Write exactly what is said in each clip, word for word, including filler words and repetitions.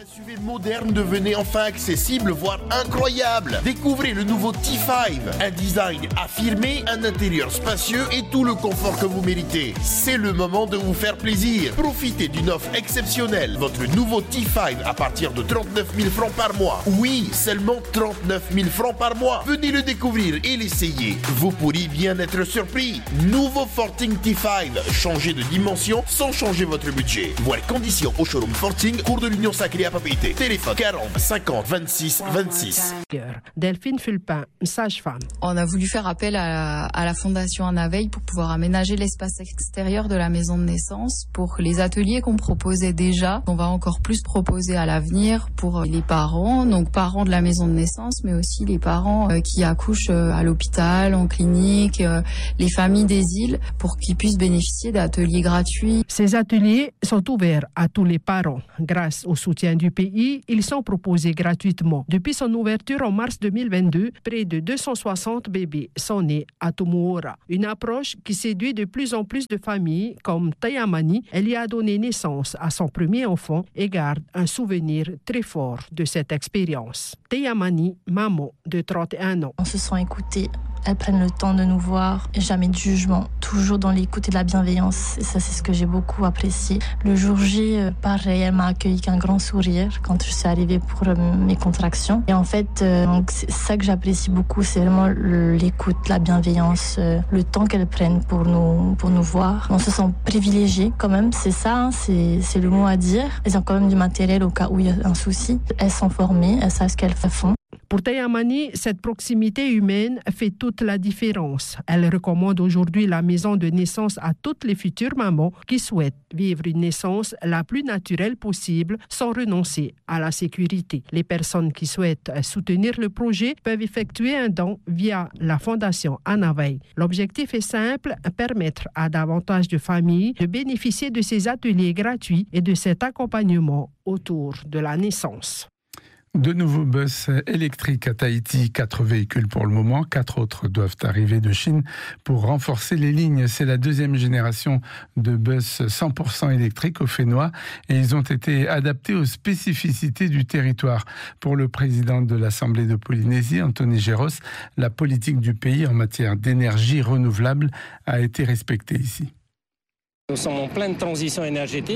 S U V moderne devenait enfin accessible, voire incroyable. Découvrez le nouveau T cinq, un design affirmé, un intérieur spacieux et tout le confort que vous méritez. C'est le moment de vous faire plaisir. Profitez d'une offre exceptionnelle. Votre nouveau T cinq à partir de trente-neuf mille francs par mois. Oui, seulement trente-neuf mille francs par mois. Venez le découvrir et l'essayer. Vous pourriez bien être surpris. Nouveau Forting T cinq. Changez de dimension sans changer votre budget. Voir conditions au showroom Forting, cours de l'Union Sacrée à Papeete. Téléphone quarante cinquante vingt-six vingt-six. Delphine Fulpin, sage-femme. On a voulu faire appel à, à la Fondation Anna Veil pour pouvoir aménager l'espace extérieur de la maison de naissance pour les ateliers qu'on proposait déjà. On va encore plus proposer à l'avenir pour les parents, donc parents de la maison de naissance, mais aussi les parents euh, qui accouchent euh, à l'hôpital, en clinique, euh, les familles des îles, pour qu'ils puissent bénéficier d'ateliers gratuits. Ces ateliers sont ouverts à tous les parents. Grâce au soutien du pays, ils sont proposés gratuitement. Depuis son ouverture en mars deux mille vingt-deux, près de deux cent soixante bébés sont nés à Tumuora. Une approche qui séduit de plus en plus de familles, comme Tayamani. Elle y a donné naissance à son premier enfant et garde un souvenir très fort de cette expérience. Tayamani, maman de trente et un ans. On se sent écouté. Elles prennent le temps de nous voir, jamais de jugement, toujours dans l'écoute et de la bienveillance. Et ça, c'est ce que j'ai beaucoup apprécié. Le jour J, pareil, elle m'a accueilli avec un grand sourire quand je suis arrivée pour mes contractions. Et en fait, c'est ça que j'apprécie beaucoup, c'est vraiment l'écoute, la bienveillance, le temps qu'elles prennent pour nous, pour nous voir. On se sent privilégié quand même, c'est ça, hein, c'est, c'est le mot à dire. Elles ont quand même du matériel au cas où il y a un souci. Elles sont formées, elles savent ce qu'elles font. Pour Tayamani, cette proximité humaine fait toute la différence. Elle recommande aujourd'hui la maison de naissance à toutes les futures mamans qui souhaitent vivre une naissance la plus naturelle possible sans renoncer à la sécurité. Les personnes qui souhaitent soutenir le projet peuvent effectuer un don via la Fondation Anna Veil. L'objectif est simple, permettre à davantage de familles de bénéficier de ces ateliers gratuits et de cet accompagnement autour de la naissance. De nouveaux bus électriques à Tahiti, quatre véhicules pour le moment, quatre autres doivent arriver de Chine pour renforcer les lignes. C'est la deuxième génération de bus cent pour cent électriques au Fénois et ils ont été adaptés aux spécificités du territoire. Pour le président de l'Assemblée de Polynésie, Anthony Géros, la politique du pays en matière d'énergie renouvelable a été respectée ici. Nous sommes en pleine transition énergétique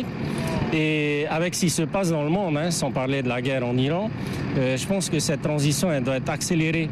et avec ce qui se passe dans le monde, hein, sans parler de la guerre en Iran, euh, je pense que cette transition elle doit être accélérée.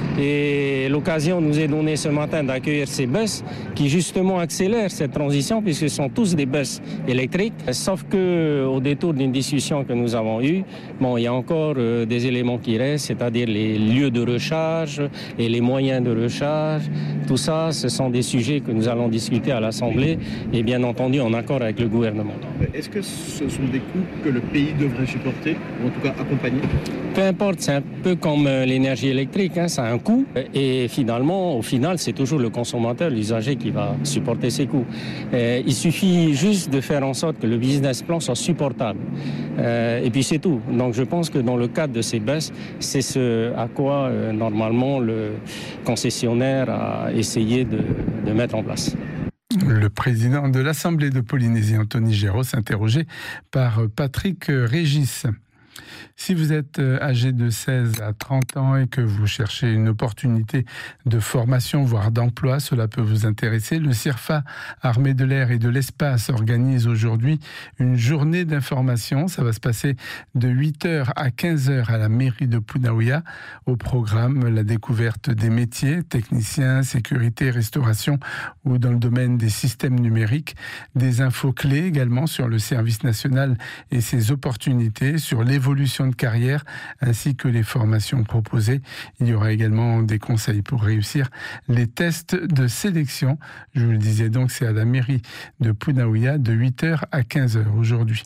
Et l'occasion nous est donnée ce matin d'accueillir ces bus qui justement accélèrent cette transition puisque ce sont tous des bus électriques. Sauf qu'au détour d'une discussion que nous avons eue, bon, il y a encore euh, des éléments qui restent, c'est-à-dire les lieux de recharge et les moyens de recharge. Tout ça, ce sont des sujets que nous allons discuter à l'Assemblée et bien entendu en accord avec le gouvernement. Est-ce que ce sont des coûts que le pays devrait supporter ou en tout cas accompagner ? Peu importe, c'est un peu comme l'énergie électrique, hein, ça a un coût. Et finalement, au final, c'est toujours le consommateur, l'usager qui va supporter ces coûts. Et il suffit juste de faire en sorte que le business plan soit supportable. Euh, et puis c'est tout. Donc je pense que dans le cadre de ces bus, c'est ce à quoi euh, normalement le concessionnaire a essayé de, de mettre en place. Le président de l'Assemblée de Polynésie, Anthony Géros, interrogé par Patrick Régis. Si vous êtes âgé de seize à trente ans et que vous cherchez une opportunité de formation, voire d'emploi, cela peut vous intéresser. Le CIRFA, Armée de l'air et de l'espace, organise aujourd'hui une journée d'information. Ça va se passer de huit heures à quinze heures à la mairie de Punaouia. Au programme, la découverte des métiers, techniciens, sécurité, restauration ou dans le domaine des systèmes numériques. Des infos clés également sur le service national et ses opportunités, sur l'évolution de carrière ainsi que les formations proposées. Il y aura également des conseils pour réussir les tests de sélection. Je vous le disais donc, c'est à la mairie de Punaouia de huit heures à quinze heures aujourd'hui.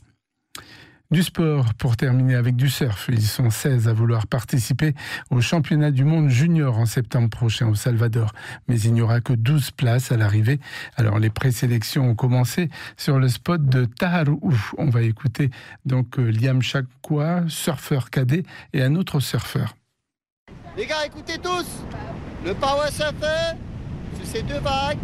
Du sport, pour terminer avec du surf. Ils sont seize à vouloir participer au championnat du monde junior en septembre prochain au Salvador. Mais il n'y aura que douze places à l'arrivée. Alors les présélections ont commencé sur le spot de Taharou. On va écouter donc Liam Chakwa, surfeur cadet, et un autre surfeur. Les gars, écoutez tous. Le power surfer, sur ces deux vagues,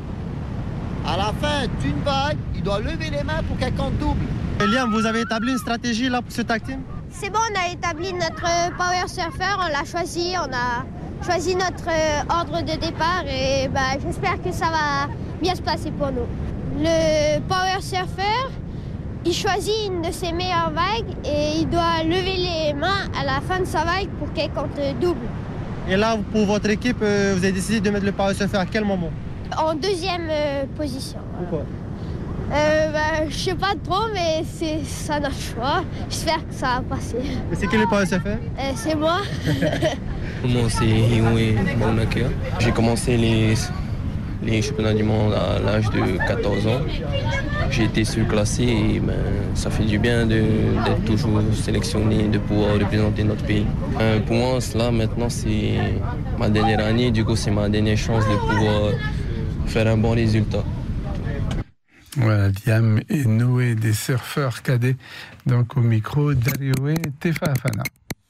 à la fin d'une vague, il doit lever les mains pour qu'elle compte double. Liam, vous avez établi une stratégie là pour ce tag team ? c'est bon, on a établi notre Power Surfer, on l'a choisi, on a choisi notre ordre de départ et bah, j'espère que ça va bien se passer pour nous. Le Power Surfer, il choisit une de ses meilleures vagues et il doit lever les mains à la fin de sa vague pour qu'elle compte double. Et là, pour votre équipe, vous avez décidé de mettre le Power Surfer à quel moment? En deuxième euh, position. Pourquoi? euh, bah, Je sais pas trop, mais c'est ça notre choix. J'espère que ça va passer. Et c'est quel le Power Surfer? euh, C'est moi. Moi, c'est Hiwe Maunakea. J'ai commencé les, les championnats du monde à l'âge de quatorze ans. J'ai été surclassé et ben, ça fait du bien de, d'être toujours sélectionné, de pouvoir représenter notre pays. Euh, pour moi, cela maintenant, c'est ma dernière année. Du coup, c'est ma dernière chance de pouvoir faire un bon résultat. Voilà, Liam et Noé, des surfeurs cadets, donc au micro d'Arioé Tefafana.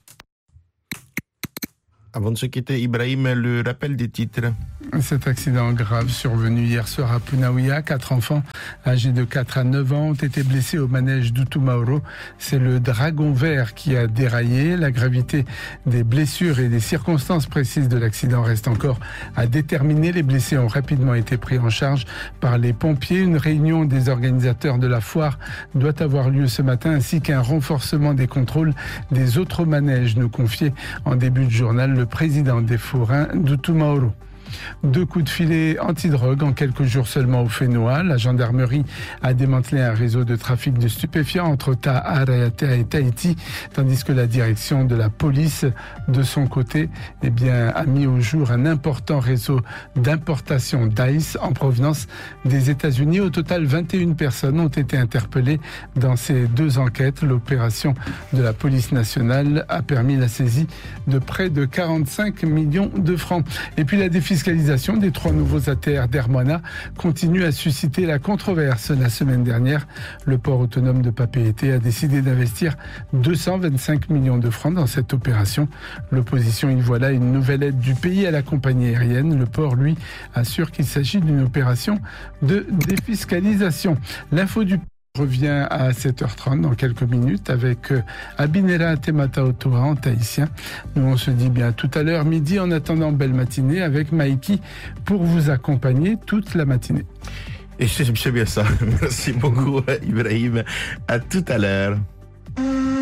Avant de se quitter, Ibrahim, le rappel des titres. Cet accident grave survenu hier soir à Punaouia, quatre enfants âgés de quatre à neuf ans ont été blessés au manège d'Utumauro. C'est le Dragon Vert qui a déraillé. La gravité des blessures et des circonstances précises de l'accident reste encore à déterminer. Les blessés ont rapidement été pris en charge par les pompiers. Une réunion des organisateurs de la foire doit avoir lieu ce matin, ainsi qu'un renforcement des contrôles des autres manèges, nous confiait en début de journal le président des forains d'Utumauro. Deux coups de filet antidrogue en quelques jours seulement au Fénois. La gendarmerie a démantelé un réseau de trafic de stupéfiants entre Ta'Aratea et Tahiti, tandis que la direction de la police, de son côté, eh bien, a mis au jour un important réseau d'importation d'ice en provenance des États-Unis. Au total, vingt et une personnes ont été interpellées dans ces deux enquêtes. L'opération de la police nationale a permis la saisie de près de quarante-cinq millions de francs. Et puis la défiscalisation des trois nouveaux A T R d'Hermoana continue à susciter la controverse. La semaine dernière, le port autonome de Papeete a décidé d'investir deux cent vingt-cinq millions de francs dans cette opération. L'opposition y voit là une nouvelle aide du pays à la compagnie aérienne. Le port, lui, assure qu'il s'agit d'une opération de défiscalisation. L'info du revient à sept heures trente dans quelques minutes avec Abinera Temataotoa en tahitien. Nous on se dit bien tout à l'heure midi. En attendant, belle matinée avec Maïki pour vous accompagner toute la matinée. Et c'est bien ça. Merci beaucoup Ibrahim. À tout à l'heure.